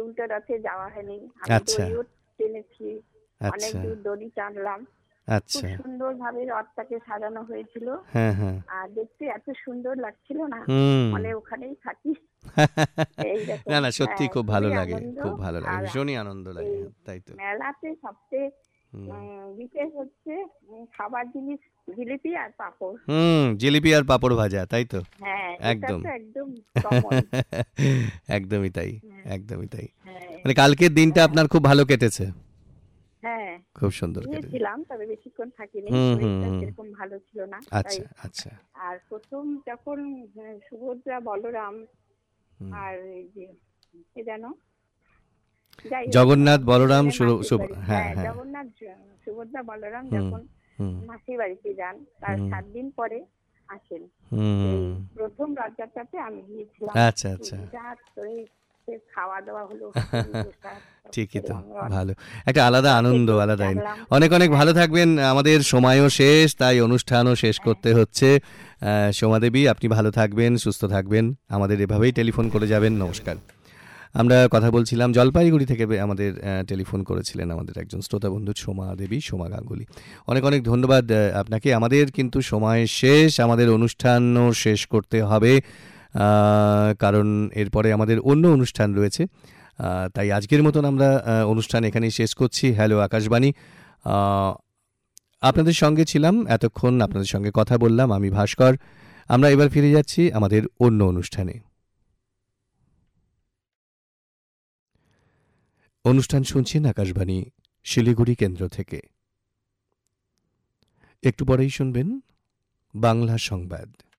উল্টো রথে যাওয়া হয়নি, আমি আচ্ছা দড়িও টেনেছি, অনেক আচ্ছা দূর দড়ি টানলাম। খুব আচ্ছা। সুন্দরভাবে রথটাকে সাজানো হয়েছিল, হ্যাঁ হ্যাঁ। আর দেখতে এত সুন্দর লাগছিল না, হুম। মনে ওখানেই থাকি না এইরকম। না, সত্যি হ্যাঁ, খুব ভালো খুবই লাগে, আনন্দ। খুব ভালো লাগে, আর ভীষণই আনন্দ লাগে। এই হ্যাঁ, তাই তো। মেলাতে সবচেয়ে হুম বিশেষ হচ্ছে খাবার জিনিস জিলিপি আর পাঁপড়। হুম, জিলিপি আর পাঁপড় ভাজা, তাই তো। হ্যাঁ, এটা একদম। তো একদম কমন। একদমই তাই, হ্যাঁ, একদমই তাই। হ্যাঁ, মানে কালকের দিনটা হ্যাঁ, আপনার খুব ভালো কেটেছে, হ্যাঁ, খুব সুন্দর কেটেছে। গিয়েছিলাম, তবে বেশিক্ষণ থাকিনি, হুম হুম শরীরটা হুম। সেরকম ভালো ছিল না তাই। আচ্ছা আচ্ছা। আর প্রথম যখন সুভদ্রা বলরাম হুম। আর এই যে কে যেন, যাই হোক, জগন্নাথ বলরাম তিনজনে মাসির বাড়ি, হ্যাঁ হ্যাঁ, হ্যাঁ। জগন্নাথ সুভদ্রা বলরাম হুম যখন হুম মাসির বাড়িতে যান, তার হুম 7 দিন পরে আসেন। সেই হুম। প্রথম রথযাত্রাতে আমি গিয়েছিলাম। আচ্ছা আচ্ছা। বিরাট করে সে খাওয়া দাওয়া হলো, খিচুড়ি প্রসাদ সব ঠিকই তো। খেলাম, রথ ভালো, একটা আলাদা রথে আনন্দ, দড়ি আলাদা টানলাম। অনেক অনেক হ্যাঁ, ভালো থাকবেন। আমাদের সময়ও শেষ, তাই অনুষ্ঠানও শেষ হ্যাঁ, করতে হচ্ছে। সোমাদেবী, আপনি ভালো থাকবেন, সুস্থ থাকবেন, আমাদের এভাবেই টেলিফোন করে যাবেন। নমস্কার। আমরা কথা বলছিলাম জলপাইগুড়ি থেকে, আমাদের টেলিফোন করেছিলেন আমাদের একজন শ্রোতা বন্ধু সোমা দেবী, সোমা গাঙ্গুলি। অনেক অনেক ধন্যবাদ আপনাকে। আমাদের কিন্তু সময় শেষ, আমাদের অনুষ্ঠানও শেষ করতে হবে, কারণ এরপরে আমাদের অন্য অনুষ্ঠান রয়েছে। তাই আজকের মতন আমরা অনুষ্ঠান এখানেই শেষ করছি। হ্যালো আকাশবাণী, আহ, আপনাদের সঙ্গে ছিলাম এতক্ষণ, আপনাদের সঙ্গে কথা বললাম আমি ভাস্কর। আমরা এবার ফিরে যাচ্ছি আমাদের অন্য অনুষ্ঠানে। অনুষ্ঠান শুনছেন আকাশবাণী শিলিগুড়ি কেন্দ্র থেকে। একটু পরেই শুনবেন বাংলা সংবাদ।